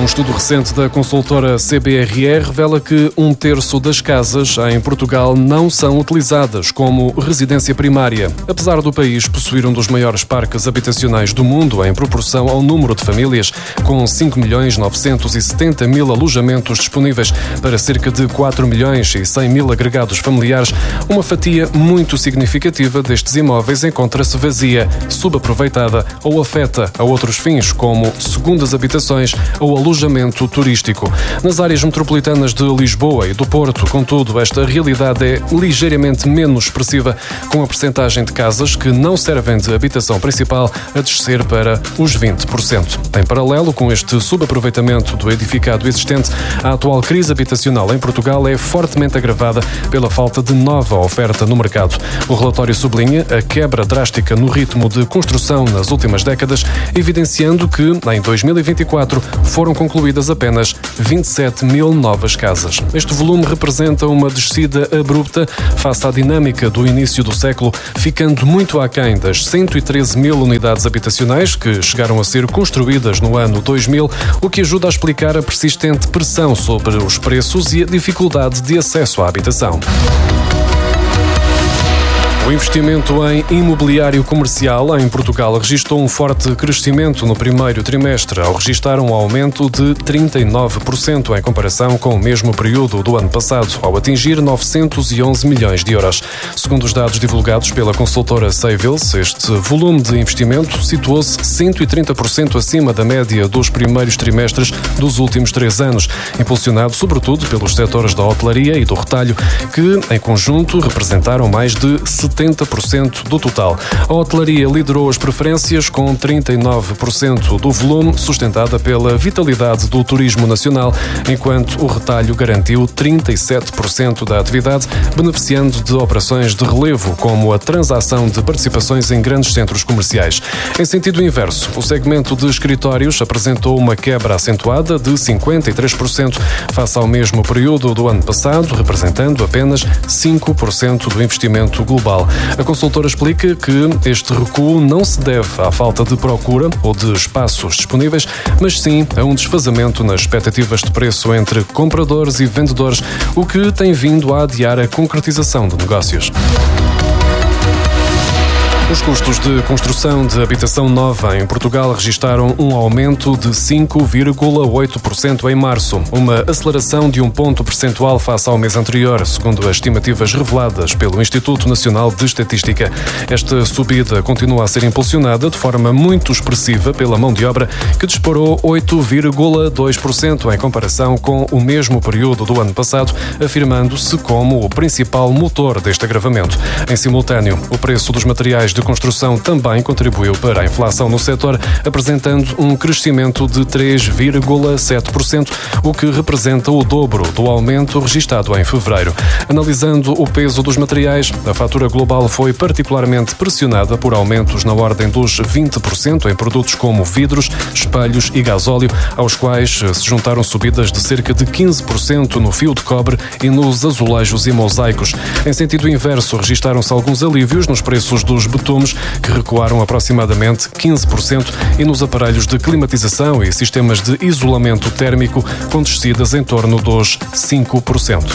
Um estudo recente da consultora CBRE revela que 1/3 das casas em Portugal não são utilizadas como residência primária, apesar do país possuir um dos maiores parques habitacionais do mundo em proporção ao número de famílias, com 5.970.000 alojamentos disponíveis para cerca de 4.100.000 agregados familiares. Uma fatia muito significativa destes imóveis encontra-se vazia, subaproveitada ou afeta a outros fins, como segundas habitações ou alojamento turístico. Nas áreas metropolitanas de Lisboa e do Porto, contudo, esta realidade é ligeiramente menos expressiva, com a percentagem de casas que não servem de habitação principal a descer para os 20%. Em paralelo com este subaproveitamento do edificado existente, a atual crise habitacional em Portugal é fortemente agravada pela falta de nova oferta no mercado. O relatório sublinha a quebra drástica no ritmo de construção nas últimas décadas, evidenciando que, em 2024, foram concluídas apenas 27.000 novas casas. Este volume representa uma descida abrupta face à dinâmica do início do século, ficando muito aquém das 113.000 unidades habitacionais que chegaram a ser construídas no ano 2000, o que ajuda a explicar a persistente pressão sobre os preços e a dificuldade de acesso à habitação. O investimento em imobiliário comercial em Portugal registrou um forte crescimento no primeiro trimestre, ao registrar um aumento de 39% em comparação com o mesmo período do ano passado, ao atingir 911 milhões de euros. Segundo os dados divulgados pela consultora Savills, este volume de investimento situou-se 130% acima da média dos primeiros trimestres dos últimos 3 anos, impulsionado sobretudo pelos setores da hotelaria e do retalho, que, em conjunto, representaram mais de 70% do total. A hotelaria liderou as preferências com 39% do volume, sustentada pela vitalidade do turismo nacional, enquanto o retalho garantiu 37% da atividade, beneficiando de operações de relevo, como a transação de participações em grandes centros comerciais. Em sentido inverso, o segmento de escritórios apresentou uma quebra acentuada de 53% face ao mesmo período do ano passado, representando apenas 5% do investimento global. A consultora explica que este recuo não se deve à falta de procura ou de espaços disponíveis, mas sim a um desfazamento nas expectativas de preço entre compradores e vendedores, o que tem vindo a adiar a concretização de negócios. Os custos de construção de habitação nova em Portugal registaram um aumento de 5,8% em março, uma aceleração de 1 ponto percentual face ao mês anterior, segundo as estimativas reveladas pelo Instituto Nacional de Estatística. Esta subida continua a ser impulsionada de forma muito expressiva pela mão de obra, que disparou 8,2% em comparação com o mesmo período do ano passado, afirmando-se como o principal motor deste agravamento. Em simultâneo, o preço dos materiais de construção também contribuiu para a inflação no setor, apresentando um crescimento de 3,7%, o que representa o dobro do aumento registado em fevereiro. Analisando o peso dos materiais, a fatura global foi particularmente pressionada por aumentos na ordem dos 20% em produtos como vidros, espelhos e gasóleo, aos quais se juntaram subidas de cerca de 15% no fio de cobre e nos azulejos e mosaicos. Em sentido inverso, registaram-se alguns alívios nos preços dos betumes, que recuaram aproximadamente 15%, e nos aparelhos de climatização e sistemas de isolamento térmico, com descidas em torno dos 5%.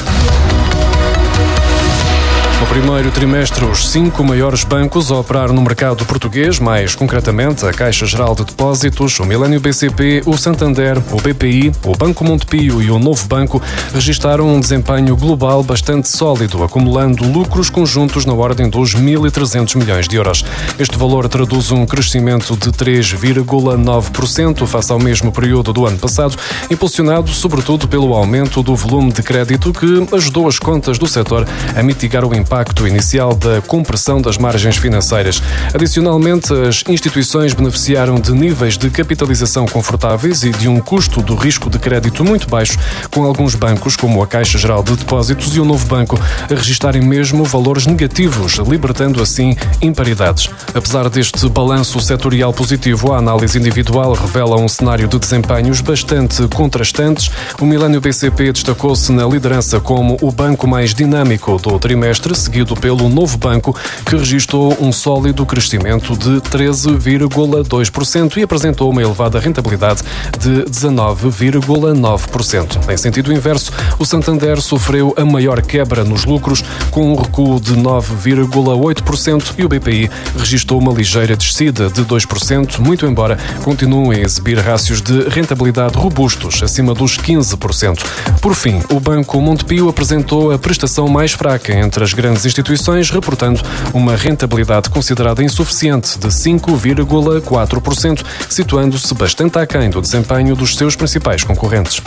No primeiro trimestre, os 5 maiores bancos a operar no mercado português, mais concretamente a Caixa Geral de Depósitos, o Millennium BCP, o Santander, o BPI, o Banco Montepio e o Novo Banco, registaram um desempenho global bastante sólido, acumulando lucros conjuntos na ordem dos 1.300 milhões de euros. Este valor traduz um crescimento de 3,9% face ao mesmo período do ano passado, impulsionado sobretudo pelo aumento do volume de crédito, que ajudou as contas do setor a mitigar o impacto inicial da compressão das margens financeiras. Adicionalmente, as instituições beneficiaram de níveis de capitalização confortáveis e de um custo do risco de crédito muito baixo, com alguns bancos, como a Caixa Geral de Depósitos e o Novo Banco, a registarem mesmo valores negativos, libertando assim imparidades. Apesar deste balanço setorial positivo, a análise individual revela um cenário de desempenhos bastante contrastantes. O Millennium BCP destacou-se na liderança como o banco mais dinâmico do trimestre, seguido pelo Novo Banco, que registrou um sólido crescimento de 13,2% e apresentou uma elevada rentabilidade de 19,9%. Em sentido inverso, o Santander sofreu a maior quebra nos lucros, com um recuo de 9,8%, e o BPI registrou uma ligeira descida de 2%, muito embora continuem a exibir rácios de rentabilidade robustos, acima dos 15%. Por fim, o Banco Montepio apresentou a prestação mais fraca entre as grandes instituições, reportando uma rentabilidade considerada insuficiente de 5,4%, situando-se bastante aquém do desempenho dos seus principais concorrentes.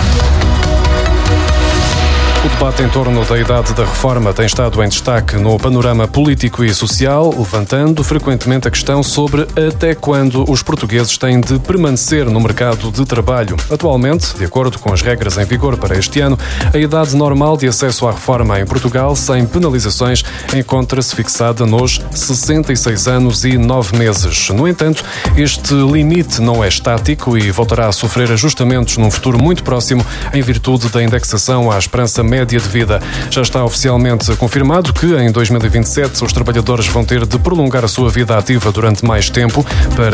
O debate em torno da idade da reforma tem estado em destaque no panorama político e social, levantando frequentemente a questão sobre até quando os portugueses têm de permanecer no mercado de trabalho. Atualmente, de acordo com as regras em vigor para este ano, a idade normal de acesso à reforma em Portugal, sem penalizações, encontra-se fixada nos 66 anos e 9 meses. No entanto, este limite não é estático e voltará a sofrer ajustamentos num futuro muito próximo, em virtude da indexação à esperança média de vida. Já está oficialmente confirmado que em 2027 os trabalhadores vão ter de prolongar a sua vida ativa durante mais tempo para